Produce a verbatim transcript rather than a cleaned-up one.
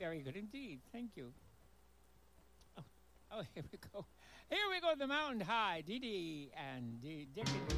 Very good indeed. Thank you. Oh, oh, here we go. Here we go. The Mountain High. Dee Dee and D- Dick and